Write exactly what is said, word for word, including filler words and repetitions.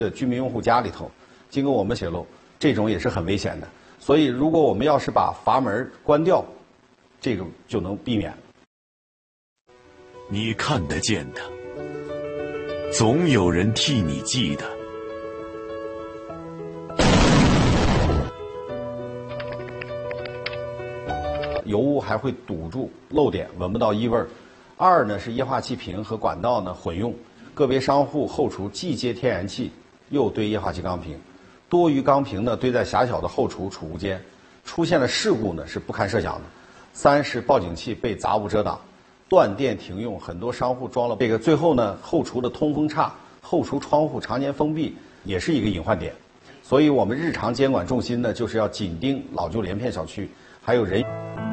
的居民用户家里头，经过我们泄露，这种也是很危险的。所以，如果我们要是把阀门关掉，这个就能避免。 你看得见的，总有人替你记得。 油污还会堵住漏点，闻不到异味儿。二呢是液化气瓶和管道呢混用，个别商户后厨既接天然气，又堆液化气钢瓶，多余钢瓶呢堆在狭小的后厨储物间，出现的事故呢是不堪设想的。三是报警器被杂物遮挡，断电停用，很多商户装了这个。最后呢，后厨的通风差，后厨窗户常年封闭，也是一个隐患点。所以我们日常监管重心呢，就是要紧盯老旧连片小区，还有人。